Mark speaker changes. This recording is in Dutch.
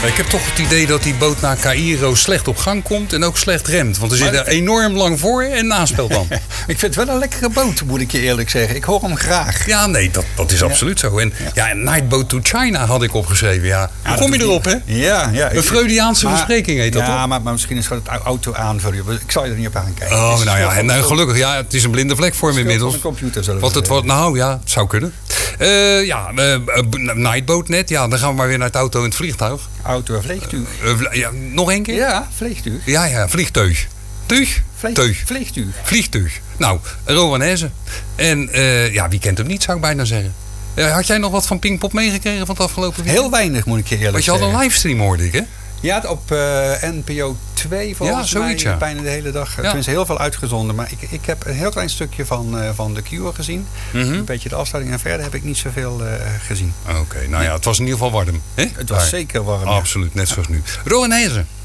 Speaker 1: Ik heb toch het idee dat die boot naar Caïro slecht op gang komt en ook slecht remt. Want er zit er enorm lang voor en naspeelt dan.
Speaker 2: Ik vind het wel een lekkere boot, moet ik je eerlijk zeggen. Ik hoor hem graag.
Speaker 1: Ja, nee, dat is absoluut zo. En Nightboat to China had ik opgeschreven. Ja. Hoe kom je erop, hè?
Speaker 2: Ja.
Speaker 1: Een Freudiaanse verspreking heet dat, toch?
Speaker 2: Ja, maar misschien is het auto aanvullen. Ik zal je er niet op aankijken.
Speaker 1: Oh, nou ja, en gelukkig. Ja, het is een blinde vlek voor me inmiddels.
Speaker 2: Een computer, zullen we
Speaker 1: Want het wordt, het zou kunnen. Nightboat net. Ja, dan gaan we maar weer naar het auto en het vliegtuig.
Speaker 2: Auto en vliegtuig.
Speaker 1: Nog één keer?
Speaker 2: Ja, vliegtuig.
Speaker 1: Ja, vliegtuig. Vliegtuig. Nou, Rowanese. En wie kent hem niet, zou ik bijna zeggen. Had jij nog wat van Pinkpop meegekregen van het afgelopen weekend?
Speaker 2: Heel weinig, moet ik je eerlijk zeggen.
Speaker 1: Want je had een livestream, hoorde ik, hè?
Speaker 2: Ja, op NPO 2 volgens mij. Bijna de hele dag.
Speaker 1: Ja.
Speaker 2: Tenminste, heel veel uitgezonden. Maar ik heb een heel klein stukje van de Cure gezien.
Speaker 1: Mm-hmm.
Speaker 2: Een beetje de afsluiting. En verder heb ik niet zoveel gezien.
Speaker 1: Oké, nou ja, het was in ieder geval warm. Hè?
Speaker 2: Het was zeker warm.
Speaker 1: Absoluut, net zoals nu. Rowanese.